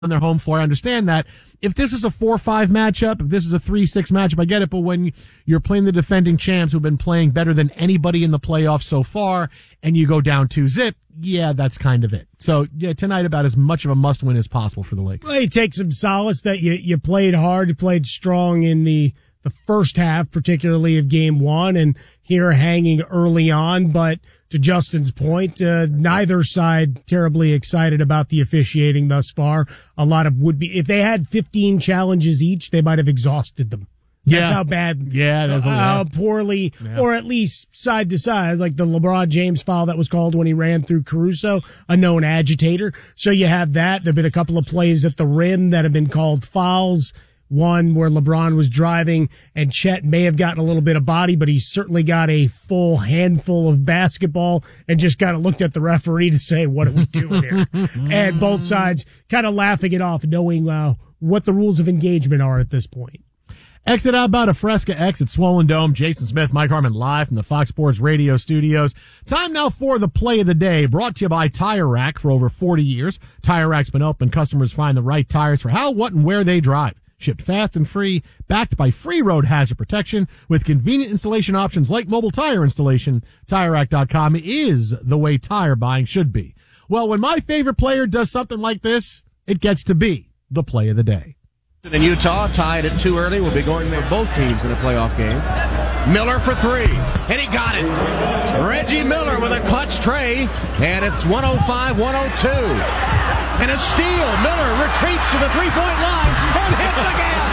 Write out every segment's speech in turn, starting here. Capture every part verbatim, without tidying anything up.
on their home floor. I understand that. If this is a four five matchup, if this is a three six matchup, I get it. But when you're playing the defending champs who've been playing better than anybody in the playoffs so far, and you go down two zip, yeah, that's kind of it. So, yeah, tonight about as much of a must-win as possible for the Lakers. Well, you take some solace that you, you played hard, you played strong in the, the first half, particularly of game one, and here hanging early on. But to Justin's point, uh, neither side terribly excited about the officiating thus far. A lot of would be, if they had fifteen challenges each, they might have exhausted them. That's yeah. how bad, yeah, that's how poorly, yeah. or at least side to side, like the LeBron James foul that was called when he ran through Caruso, a known agitator. So you have that. There've been a couple of plays at the rim that have been called fouls. One where LeBron was driving and Chet may have gotten a little bit of body, but he certainly got a full handful of basketball and just kind of looked at the referee to say, what are we doing here? And both sides kind of laughing it off, knowing uh, what the rules of engagement are at this point. Exit outbound of Fresca X at Swollen Dome. Jason Smith, Mike Harmon live from the Fox Sports Radio studios. Time now for the play of the day, brought to you by Tire Rack for over forty years. Tire Rack's been open. Customers find the right tires for how, what, and where they drive. Shipped fast and free, backed by free road hazard protection with convenient installation options like mobile tire installation. Tire Rack dot com is the way tire buying should be. Well, when my favorite player does something like this, it gets to be the play of the day. In Utah, tied at two early. We'll be going for both teams in a playoff game. Miller for three, and he got it. Reggie Miller with a clutch tray, and it's one oh five one oh two. And a steal. Miller retreats to the three-point line and hits again.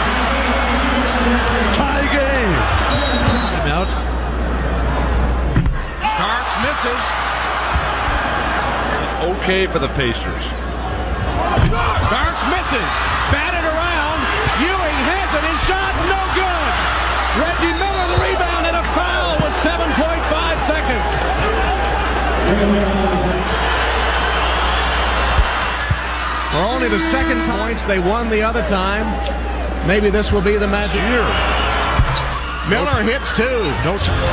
Tie game. Out. Starks misses. Okay for the Pacers. Starks misses. Batted around. Ewing has it. His shot, no good. Reggie Miller the rebound and a foul with seven point five seconds. For only the second points, they won the other time. Maybe this will be the magic year. Miller hits two. No.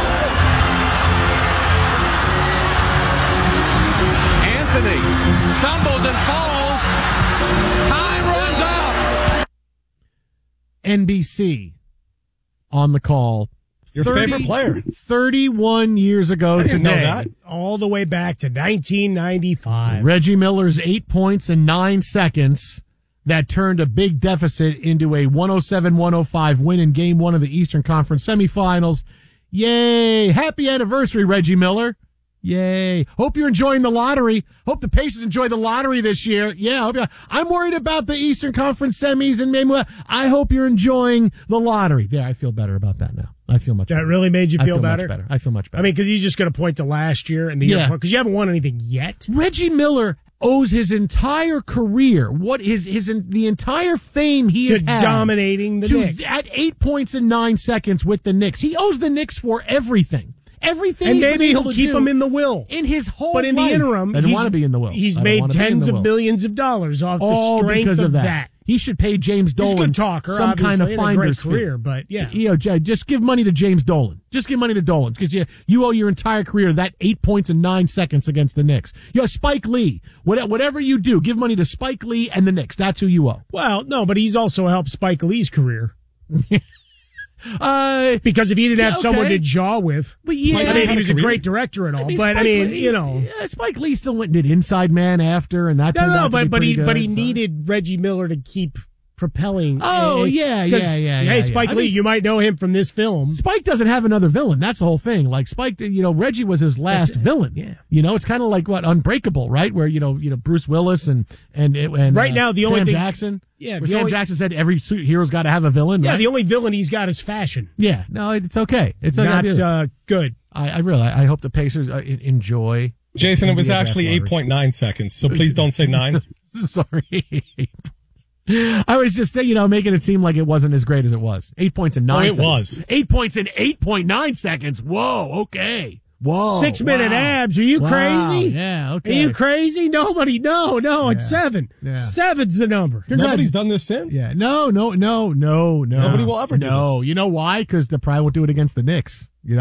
Anthony stumbles and falls. Time runs out. N B C on the call. Your thirty, favorite player. thirty-one years ago I didn't today. know that. All the way back to nineteen ninety-five. Reggie Miller's eight points in nine seconds that turned a big deficit into a one oh seven one oh five win in game one of the Eastern Conference semifinals. Yay! Happy anniversary, Reggie Miller. Yay. Hope you're enjoying the lottery. Hope the Pacers enjoy the lottery this year. Yeah, hope you, I'm worried about the Eastern Conference semis, and maybe I hope you're enjoying the lottery. Yeah, I feel better about that now. I feel much that better. That really made you feel, feel better? Much better? I feel much better. I mean, because he's just going to point to last year and the year yeah. before, because you haven't won anything yet. Reggie Miller owes his entire career, what his his the entire fame he to has had dominating the to, Knicks at eight points in nine seconds with the Knicks. He owes the Knicks for everything. Everything, and he's maybe been able he'll to keep do him in the will in his whole But in life. the interim, I don't he's, want to be in the will. He's I made tens of will. billions of dollars off All the strength because of, of that. that. He should pay James Dolan He's a good talker, some kind of and finder's a great career, fee. but yeah, you know, just give money to James Dolan. Just give money to Dolan because you you owe your entire career that eight points in nine seconds against the Knicks. You know, Spike Lee. Whatever you do, give money to Spike Lee and the Knicks. That's who you owe. Well, no, but he's also helped Spike Lee's career. Uh, because if he didn't have yeah, okay. someone to jaw with, but yeah, I mean, he was a, a great director and all. I mean, but Spike I mean, Lee, you know, yeah, Spike Lee still went and did Inside Man after, and that no, turned no, out to but be but he good, but he so. needed Reggie Miller to keep propelling. Oh, uh, yeah, yeah, yeah, yeah. Hey, yeah. Spike I Lee, mean, you might know him from this film. Spike doesn't have another villain. That's the whole thing. Like Spike, you know, Reggie was his last villain. Yeah. You know, it's kind of like what Unbreakable, right? Where you know, you know, Bruce Willis and and and right uh, now the Sam only thing, Jackson. Yeah, where the Sam only, Jackson said every hero's got to have a villain. Yeah, right? the only villain he's got is fashion. Yeah, no, it's okay. It's not okay. uh, good. I, I really, I hope the Pacers uh, enjoy. Jason, it was actually eight point nine seconds, so please don't say nine. Sorry. I was just, you know, making it seem like it wasn't as great as it was. Eight points in nine oh, it seconds. was. Eight points in eight point nine seconds. Whoa, okay. Whoa. Six minute wow. abs. Are you wow. crazy? Yeah, okay. Are you crazy? Nobody. No, no, it's Yeah. seven. Yeah. Seven's the number. Nobody's done this since? Yeah, no, no, no, no, no. Nobody will ever do No, you know why? Because the Pride won't do it against the Knicks. You know, it's,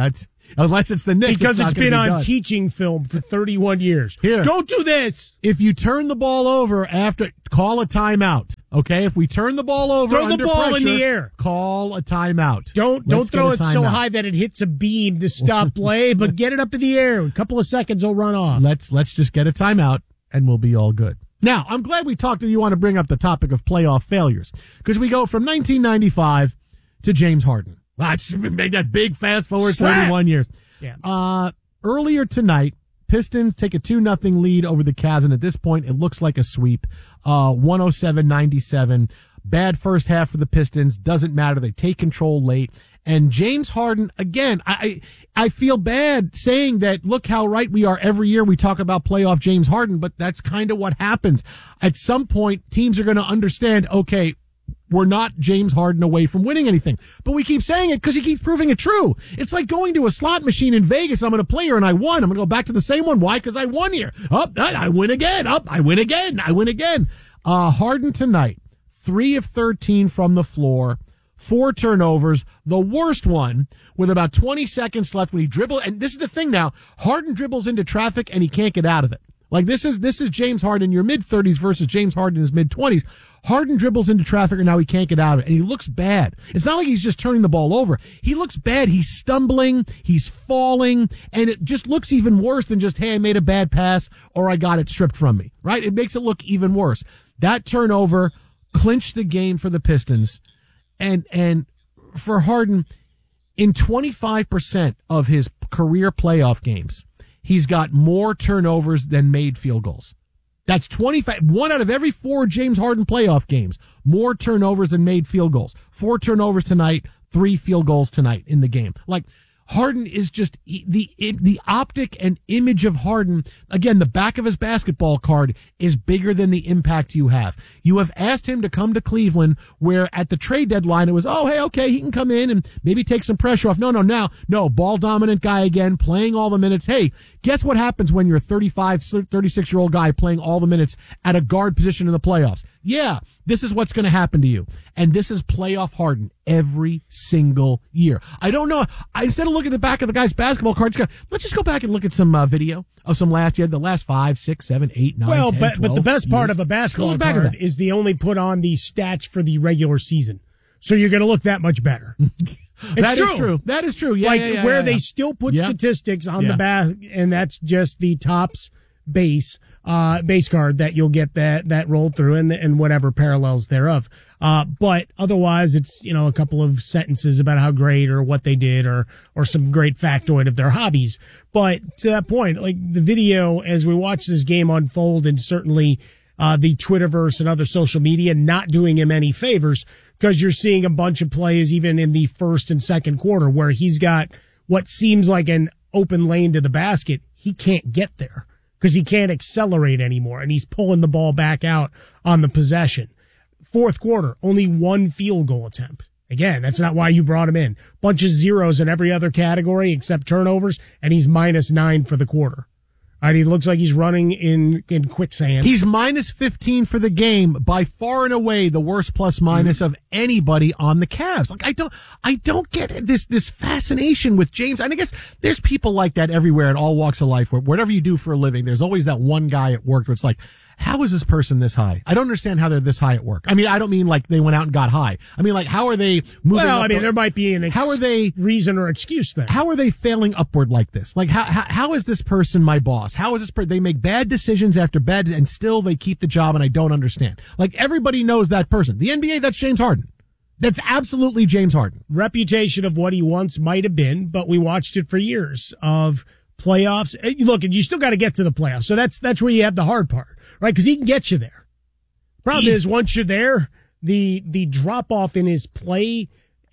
Unless it's the Knicks. Because it's, it's been been be on done. teaching film for thirty-one years. Here. Don't do this. If you turn the ball over after, call a timeout. Okay? If we turn the ball over Throw the under ball pressure, in the air. call a timeout. Don't Let's don't throw get it a so timeout. high that it hits a beam to stop play, but get it up in the air. A couple of seconds will run off. Let's let's just get a timeout and we'll be all good. Now, I'm glad we talked to you. Want to bring up the topic of playoff failures because we go from nineteen ninety-five to James Harden. Let's make that big fast forward Slap. thirty-one years. Yeah. Uh, earlier tonight, Pistons take a two nothing lead over the Cavs, and at this point, it looks like a sweep. Uh, one oh seven ninety-seven. Bad first half for the Pistons. Doesn't matter. They take control late. And James Harden, again, I I feel bad saying that, look how right we are every year we talk about playoff James Harden, but that's kind of what happens. At some point, teams are going to understand, okay, we're not James Harden away from winning anything. But we keep saying it because he keeps proving it true. It's like going to a slot machine in Vegas. I'm going to play here and I won. I'm going to go back to the same one. Why? Because I won here. Up, oh, I win again. Up, I win again. I win again. Uh, Harden tonight, three of thirteen from the floor. Four turnovers, the worst one with about twenty seconds left when he dribbled. And this is the thing now. Harden dribbles into traffic and he can't get out of it. Like this is, this is James Harden in your mid thirties versus James Harden in his mid twenties. Harden dribbles into traffic and now he can't get out of it. And he looks bad. It's not like he's just turning the ball over. He looks bad. He's stumbling. He's falling. And it just looks even worse than just, hey, I made a bad pass or I got it stripped from me, right? It makes it look even worse. That turnover clinched the game for the Pistons. And, and for Harden, in twenty-five percent of his career playoff games, he's got more turnovers than made field goals. That's twenty-five, one out of every four James Harden playoff games, more turnovers than made field goals. Four turnovers tonight, three field goals tonight in the game. Like, Harden is just the the optic and image of Harden. Again, the back of his basketball card is bigger than the impact you have. You have asked him to come to Cleveland, where at the trade deadline it was, oh, hey, okay, he can come in and maybe take some pressure off. No, no, now, no, ball dominant guy again, playing all the minutes. Hey, guess what happens when you're a thirty-five, thirty-six year old guy playing all the minutes at a guard position in the playoffs? Yeah, this is what's going to happen to you. And this is playoff Harden every single year. I don't know. I, instead of looking at the back of the guy's basketball card, just go, let's just go back and look at some uh, video of some last year, the last five, six, seven, eight, nine, well, ten, but, twelve but the best part years. of a basketball back at card that. is they only put on the stats for the regular season. So you're going to look that much better. That true. is true. That is true. Yeah, like yeah, yeah, where yeah, they yeah. still put Yeah. statistics on Yeah. the back, and that's just the tops base uh base card that you'll get that that rolled through and and whatever parallels thereof. Uh but otherwise it's, you know, a couple of sentences about how great or what they did or or some great factoid of their hobbies. But to that point, like the video as we watch this game unfold, and certainly uh the Twitterverse and other social media not doing him any favors, because you're seeing a bunch of plays even in the first and second quarter where he's got what seems like an open lane to the basket. He can't get there because he can't accelerate anymore, and he's pulling the ball back out on the possession. Fourth quarter, only one field goal attempt. Again, that's not why you brought him in. Bunch of zeros in every other category except turnovers, and he's minus nine for the quarter. All right, he looks like he's running in, in quicksand. He's minus fifteen for the game, by far and away the worst plus minus mm-hmm. of anybody on the Cavs. Like, I don't, I don't get this, this fascination with James. And I guess there's people like that everywhere in all walks of life, where whatever you do for a living, there's always that one guy at work where it's like, how is this person this high? I don't understand how they're this high at work. I mean, I don't mean like they went out and got high. I mean, like, how are they moving Well, up I mean, the, there might be an ex- how are they, reason or excuse there. how are they failing upward like this? Like, how, how, how is this person my boss? How is this person? They make bad decisions after bad, and still they keep the job, and I don't understand. Like, everybody knows that person. The N B A, that's James Harden. That's absolutely James Harden. Reputation of what he once might have been, but we watched it for years of playoffs. Look, and you still got to get to the playoffs. So that's, that's where you have the hard part, right? Because he can get you there. Problem He- is, once you're there, the, the drop off in his play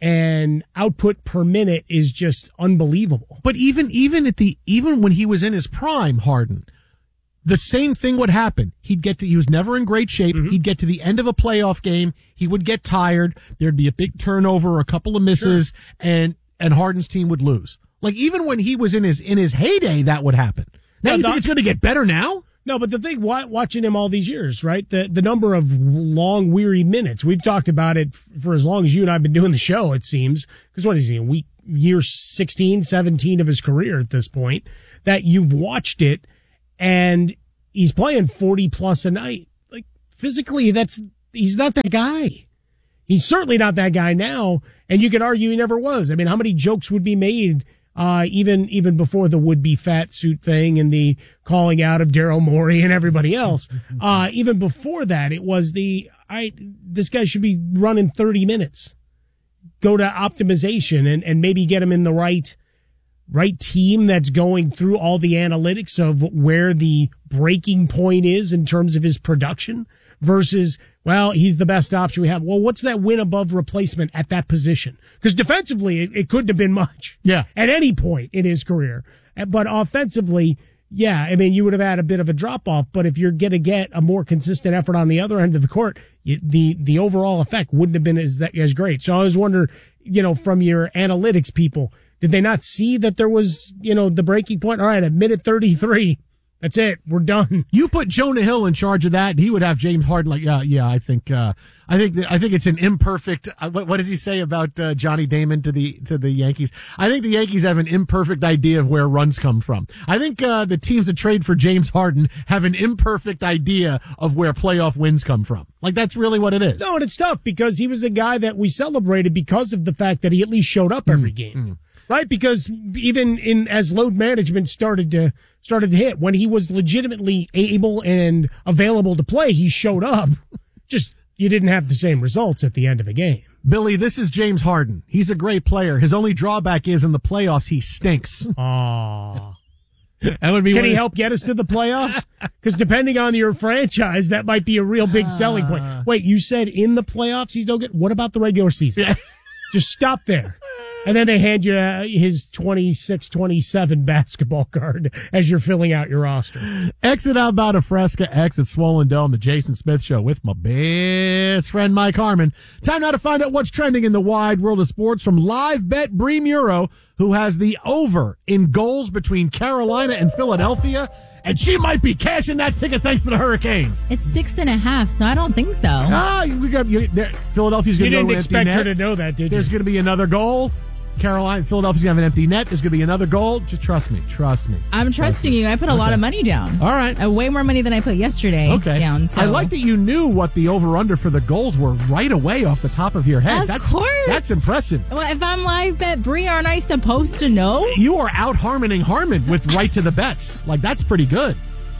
and output per minute is just unbelievable. But even, even at the, even when he was in his prime, Harden, the same thing would happen. He'd get to, he was never in great shape. Mm-hmm. He'd get to the end of a playoff game. He would get tired. There'd be a big turnover, a couple of misses, sure. and, and Harden's team would lose. Like, even when he was in his, in his heyday, that would happen. Now, no, you the, think it's going to get better now? No, but the thing, watching him all these years, right? The the number of long, weary minutes. We've talked about it for as long as you and I have been doing the show, it seems. Because what is he, in week year sixteen, seventeen of his career at this point, that you've watched it and he's playing forty plus a night. Like physically, that's, he's not that guy. He's certainly not that guy now. And you could argue he never was. I mean, how many jokes would be made, uh, even, even before the would-be fat suit thing and the calling out of Daryl Morey and everybody else. Uh, even before that, it was the, I, this guy should be running thirty minutes. Go to optimization and, and maybe get him in the right, right team that's going through all the analytics of where the breaking point is in terms of his production versus, well, he's the best option we have. Well, what's that win above replacement at that position? Because defensively, it, it couldn't have been much. Yeah. At any point in his career. But offensively, yeah, I mean, you would have had a bit of a drop off, but if you're going to get a more consistent effort on the other end of the court, you, the, the overall effect wouldn't have been as, as great. So I was wondering, you know, from your analytics people, did they not see that there was, you know, the breaking point? All right, at minute thirty-three, that's it. We're done. You put Jonah Hill in charge of that, and he would have James Harden like, yeah, yeah. I think, uh, I think, I think it's an imperfect. Uh, what, what does he say about uh, Johnny Damon to the to the Yankees? I think the Yankees have an imperfect idea of where runs come from. I think uh, the teams that trade for James Harden have an imperfect idea of where playoff wins come from. Like that's really what it is. No, and it's tough because he was a guy that we celebrated because of the fact that he at least showed up every mm, game. Mm. Right, because even in as load management started to started to hit, when he was legitimately able and available to play, he showed up. Just you didn't have the same results at the end of a game. Billy, this is James Harden. He's a great player. His only drawback is in the playoffs he stinks. Aww. That would be Can he help get us to the playoffs? Because depending on your franchise, that might be a real big selling point. Wait, you said in the playoffs he's no good? What about the regular season? Just stop there. And then they hand you uh, his twenty-six twenty-seven basketball card as you're filling out your roster. Exit Outbound of Fresca, exit Swollen Dome, the Jason Smith Show with my best friend Mike Harmon. Time now to find out what's trending in the wide world of sports from Live Bet Bree Muro, who has the over in goals between Carolina and Philadelphia. And she might be cashing that ticket thanks to the Hurricanes. It's six and a half, so I don't think so. Ah, we got you, there, Philadelphia's going to go You didn't empty expect net. her to know that, did you? There's going to be another goal. Carolina, Philadelphia's going to have an empty net. There's going to be another goal. Just trust me. Trust me. I'm trusting you. I put a okay. lot of money down. All right. Uh, way more money than I put yesterday okay. down. So. I like that you knew what the over-under for the goals were right away off the top of your head. Of that's, course. That's impressive. Well, if I'm Live Bet Bree, aren't I supposed to know? You are out-Harmoning Harmon with right to the bets. Like, that's pretty good.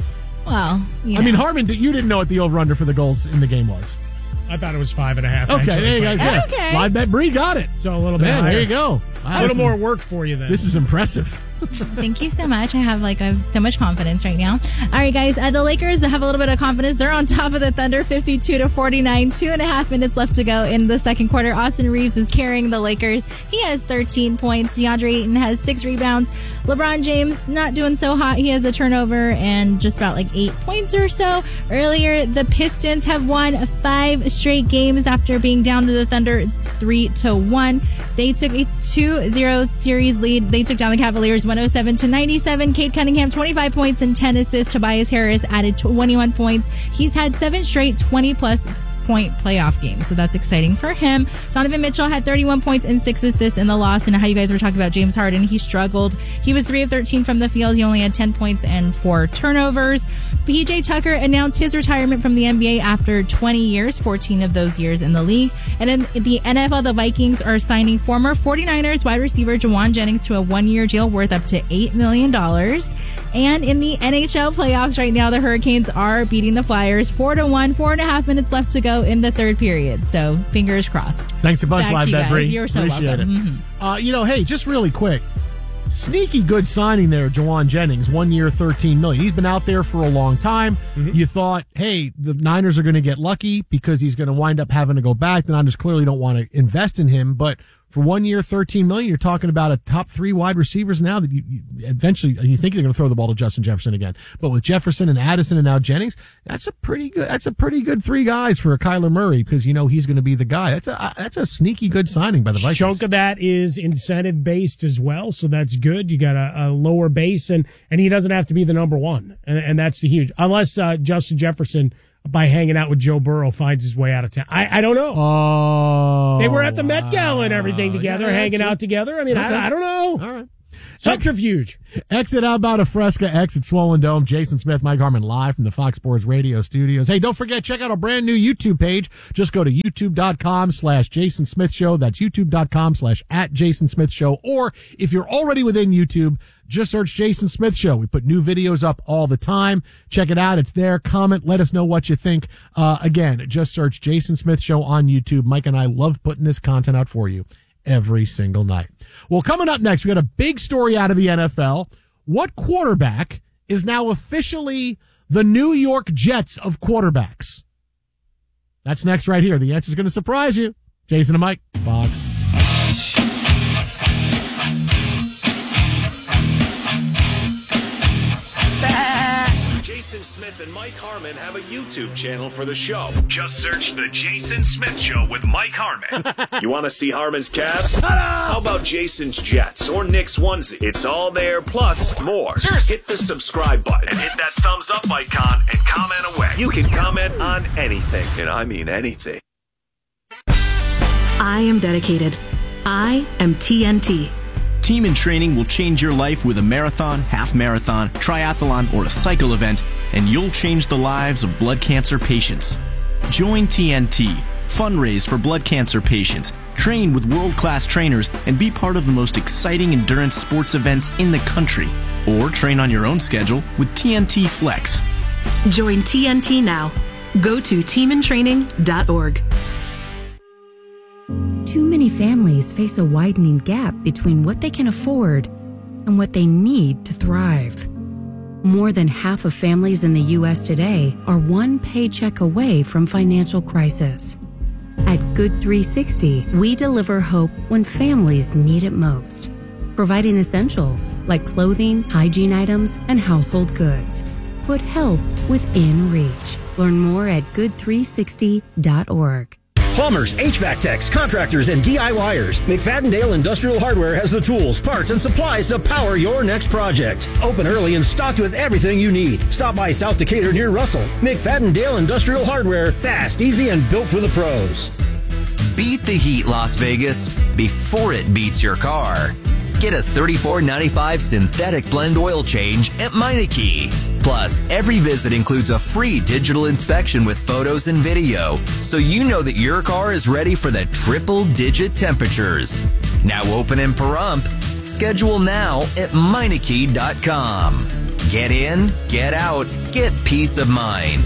Well, you know. I mean, Harmon, you didn't know what the over-under for the goals in the game was. I thought it was five and a half. Okay, actually, there you guys go. Okay. Live Bet Bree got it. So a little bit. Man, there you go. Wow, a little more work for you then. This is impressive. Thank you so much. I have like I have so much confidence right now. All right, guys. Uh, the Lakers have a little bit of confidence. They're on top of the Thunder, fifty-two to forty-nine. Two and a half minutes left to go in the second quarter. Austin Reeves is carrying the Lakers. He has thirteen points. DeAndre Ayton has six rebounds. LeBron James not doing so hot. He has a turnover and just about like eight points or so. Earlier, the Pistons have won five straight games after being down to the Thunder three to one. They took a two zero series lead. They took down the Cavaliers one oh seven to ninety-seven. Cade Cunningham, twenty-five points and ten assists. Tobias Harris added twenty-one points. He's had seven straight twenty plus point playoff games, so that's exciting for him. Donovan Mitchell had thirty-one points and six assists in the loss. And how you guys were talking about James Harden, he struggled. He was three of thirteen from the field. He only had ten points and four turnovers. P J Tucker announced his retirement from the N B A after twenty years, fourteen of those years in the league. And in the N F L, the Vikings are signing former forty-niners wide receiver Jawan Jennings to a one-year deal worth up to eight million dollars. And in the N H L playoffs right now, the Hurricanes are beating the Flyers four to one. Four and a half minutes left to go in the third period. So fingers crossed. Thanks a bunch, Back Live to you Bet Bree. You're so Appreciate welcome. It. Mm-hmm. Uh, you know, hey, just really quick. Sneaky good signing there, Jawan Jennings, one year, thirteen million dollars. He's been out there for a long time. Mm-hmm. You thought, hey, the Niners are going to get lucky because he's going to wind up having to go back. The Niners clearly don't want to invest in him, but for one year, thirteen million dollars, you're talking about a top three wide receivers now that you, you eventually, you think you're going to throw the ball to Justin Jefferson again. But with Jefferson and Addison and now Jennings, that's a pretty good, that's a pretty good three guys for a Kyler Murray because you know he's going to be the guy. That's a, that's a sneaky good signing by the Vikings. Chunk of that is incentive based as well. So that's good. You got a, a lower base and, and he doesn't have to be the number one. And, and that's the huge, unless, uh, Justin Jefferson, by hanging out with Joe Burrow finds his way out of town. I, I don't know. Oh, they were at the Met Gala and everything together, yeah, hanging true. out together. I mean, okay. I, I don't know. All right. Subterfuge. Exit out about a Fresca, exit Swollen Dome. Jason Smith, Mike Harmon, live from the Fox Sports Radio studios. Hey, don't forget, check out our brand new YouTube page. Just go to youtube.com slash Jason Smith Show. That's youtube.com slash at Jason Smith Show. Or if you're already within YouTube, just search Jason Smith Show. We put new videos up all the time. Check it out. It's there. Comment. Let us know what you think. Uh, again, just search Jason Smith Show on YouTube. Mike and I love putting this content out for you every single night. Well, coming up next, we got a big story out of the N F L. What quarterback is now officially the New York Jets of quarterbacks? That's next right here. The answer is going to surprise you. Jason and Mike, Fox. Jason Smith and Mike Harmon have a YouTube channel for the show. Just search The Jason Smith Show with Mike Harmon. You want to see Harmon's Cavs? How about Jason's Jets or Nick's onesie? It's all there, plus more. Seriously. Hit the subscribe button and hit that thumbs up icon and comment away. You can comment on anything, and I mean anything. I am dedicated. I am T N T. Team in Training will change your life with a marathon, half marathon, triathlon, or a cycle event, and you'll change the lives of blood cancer patients. Join T N T, fundraise for blood cancer patients, train with world-class trainers, and be part of the most exciting endurance sports events in the country. Or train on your own schedule with T N T Flex. Join T N T now. Go to team in training dot org. Too many families face a widening gap between what they can afford and what they need to thrive. More than half of families in the U S today are one paycheck away from financial crisis. At Good three sixty, we deliver hope when families need it most, providing essentials like clothing, hygiene items, and household goods. Put help within reach. Learn more at good three sixty dot org. Plumbers, H V A C techs, contractors, and DIYers. McFadden-Dale Industrial Hardware has the tools, parts, and supplies to power your next project. Open early and stocked with everything you need. Stop by South Decatur near Russell. McFadden-Dale Industrial Hardware. Fast, easy, and built for the pros. Beat the heat, Las Vegas, before it beats your car. Get a thirty-four ninety-five synthetic blend oil change at Meineke. Plus, every visit includes a free digital inspection with photos and video, so you know that your car is ready for the triple-digit temperatures. Now open in Pahrump. Schedule now at Meineke dot com. Get in, get out, get peace of mind.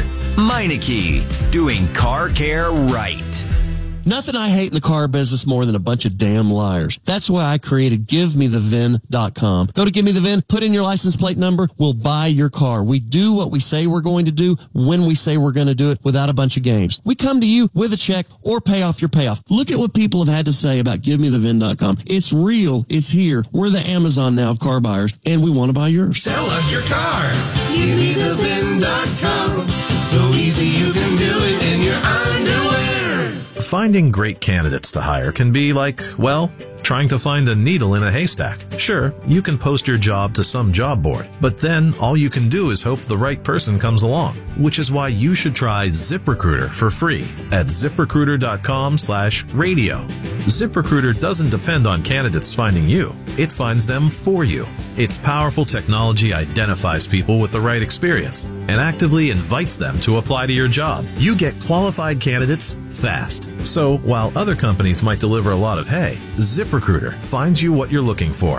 Meineke, doing car care right. Nothing I hate in the car business more than a bunch of damn liars. That's why I created give me the V I N dot com. Go to Give Me the V I N, put in your license plate number, we'll buy your car. We do what we say we're going to do when we say we're going to do it without a bunch of games. We come to you with a check or pay off your payoff. Look at what people have had to say about give me the V I N dot com. It's real. It's here. We're the Amazon now of car buyers, and we want to buy yours. Sell us your car. give me the V I N dot com. So easy you can do it in your underwear. Finding great candidates to hire can be like, well, trying to find a needle in a haystack. Sure, you can post your job to some job board, but then all you can do is hope the right person comes along, which is why you should try ZipRecruiter for free at ZipRecruiter dot com slash radio. ZipRecruiter doesn't depend on candidates finding you. It finds them for you. Its powerful technology identifies people with the right experience and actively invites them to apply to your job. You get qualified candidates fast. So while other companies might deliver a lot of hay, ZipRecruiter finds you what you're looking for.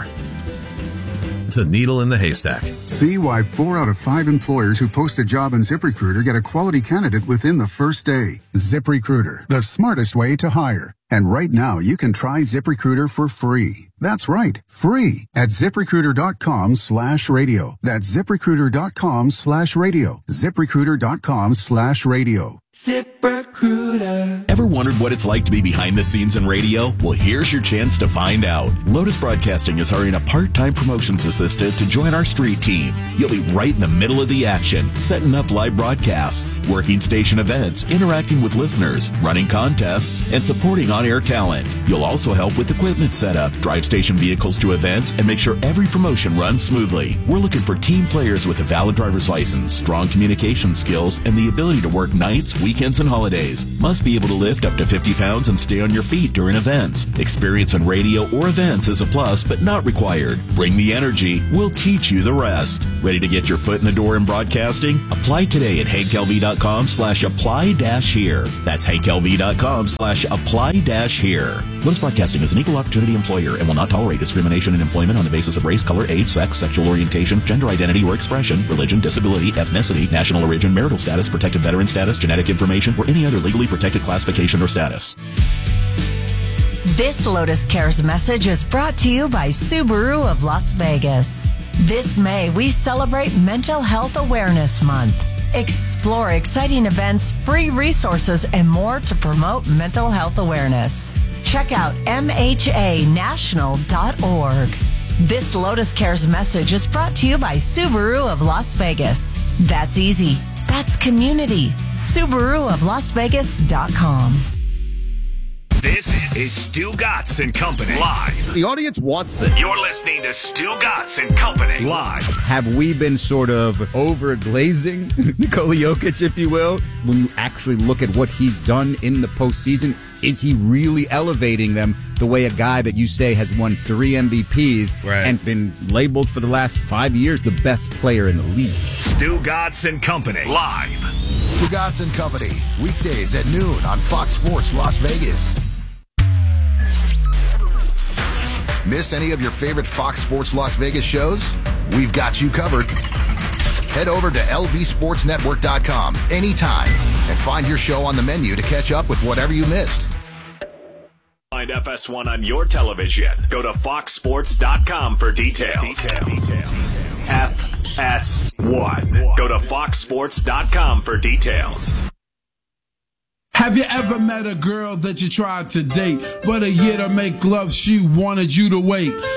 The needle in the haystack. See why four out of five employers who post a job in ZipRecruiter get a quality candidate within the first day. ZipRecruiter, the smartest way to hire. And right now, you can try ZipRecruiter for free. That's right, free at ZipRecruiter dot com slash radio. That's ZipRecruiter dot com slash radio. ZipRecruiter dot com slash radio. ZipRecruiter. Ever wondered what it's like to be behind the scenes in radio? Well, here's your chance to find out. Lotus Broadcasting is hiring a part-time promotions assistant to join our street team. You'll be right in the middle of the action, setting up live broadcasts, working station events, interacting with with listeners, running contests, and supporting on-air talent. You'll also help with equipment setup, drive station vehicles to events, and make sure every promotion runs smoothly. We're looking for team players with a valid driver's license, strong communication skills, and the ability to work nights, weekends, and holidays. Must be able to lift up to fifty pounds and stay on your feet during events. Experience in radio or events is a plus, but not required. Bring the energy. We'll teach you the rest. Ready to get your foot in the door in broadcasting? Apply today at hank l v dot com slash apply dash here. That's hank l v dot com slash apply dash here. Lotus Broadcasting is an equal opportunity employer and will not tolerate discrimination in employment on the basis of race, color, age, sex, sexual orientation, gender identity or expression, religion, disability, ethnicity, national origin, marital status, protected veteran status, genetic information, or any other legally protected classification or status. This Lotus Cares message is brought to you by Subaru of Las Vegas. This May, we celebrate Mental Health Awareness Month. Explore exciting events, free resources, and more to promote mental health awareness. Check out m h a national dot org. This Lotus Cares message is brought to you by Subaru of Las Vegas. That's easy. That's community. Subaru of Las Vegas dot com. This is Stu Gatz and Company live. The audience wants this. You're listening to Stu Gatz and Company live. Have we been sort of over-glazing Nikola Jokic, if you will? When you actually look at what he's done in the postseason, is he really elevating them the way a guy that you say has won three M V Ps right. and been labeled for the last five years the best player in the league? Stu Gatz and Company live. Stu Gatz and Company, weekdays at noon on Fox Sports Las Vegas. Miss any of your favorite Fox Sports Las Vegas shows? We've got you covered. Head over to l v sports network dot com anytime and find your show on the menu to catch up with whatever you missed. Find F S one on your television. Go to fox sports dot com for details. details. F S one. Go to fox sports dot com for details. Have you ever met a girl that you tried to date, but a year to make love she wanted you to wait?